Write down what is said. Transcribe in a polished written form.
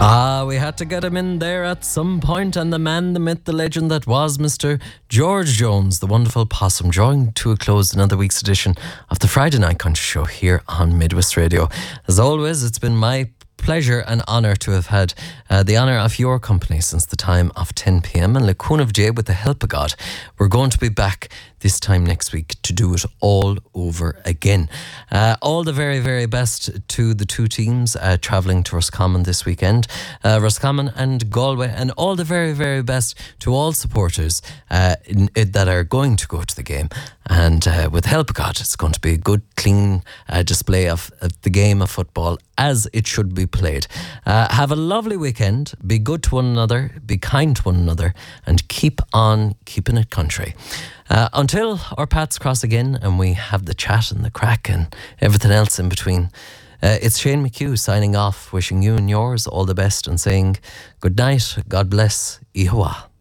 We had to get him in there at some point, and the man, the myth, the legend that was Mr. George Jones, the wonderful possum, drawing to a close another week's edition of the Friday Night Country Show here on Midwest Radio. As always, it's been my pleasure and honour to have had the honour of your company since the time of 10 p.m. and Lacoon of Jay, with the help of God, we're going to be back this time next week to do it all over again. All the very, very best to the two teams travelling to Roscommon this weekend, Roscommon and Galway, and all the very, very best to all supporters that are going to go to the game. And with the help of God, it's going to be a good, clean display of the game of football as it should be played. Have a lovely weekend. Be good to one another, be kind to one another, and keep on keeping it country. Until our paths cross again and we have the chat and the crack and everything else in between, it's Shane McHugh signing off, wishing you and yours all the best and saying good night, God bless, Ihowa.